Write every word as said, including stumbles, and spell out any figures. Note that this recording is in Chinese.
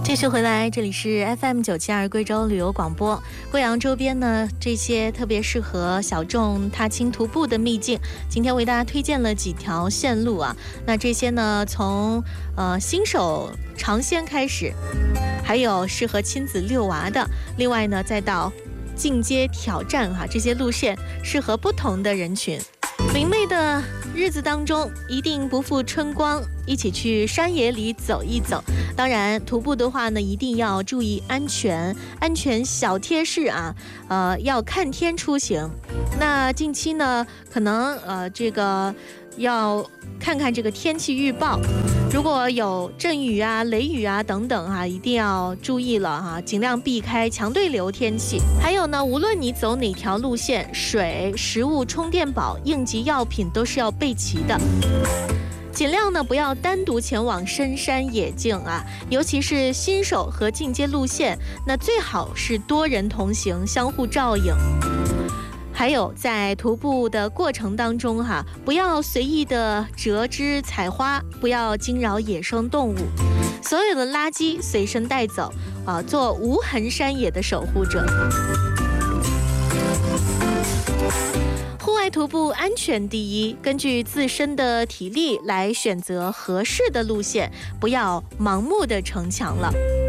继续回来，这里是 F M 九七二贵州旅游广播。贵阳周边呢，这些特别适合小众踏青徒步的秘境，今天为大家推荐了几条线路啊。那这些呢，从呃新手尝鲜开始，还有适合亲子遛娃的，另外呢，再到进阶挑战哈、啊，这些路线适合不同的人群。明媚的日子当中，一定不负春光，一起去山野里走一走。当然，徒步的话呢，一定要注意安全，安全小贴士啊，呃，要看天出行。那近期呢，可能呃这个要看看这个天气预报。如果有阵雨啊、雷雨啊等等哈、啊，一定要注意了哈、啊，尽量避开强对流天气。还有呢，无论你走哪条路线，水、食物、充电宝、应急药品都是要备齐的。尽量呢不要单独前往深山野境啊，尤其是新手和进阶路线，那最好是多人同行，相互照应。还有在徒步的过程当中哈，不要随意的折枝采花，不要惊扰野生动物，所有的垃圾随身带走啊，做无痕山野的守护者。户外徒步安全第一，根据自身的体力来选择合适的路线，不要盲目的逞强了。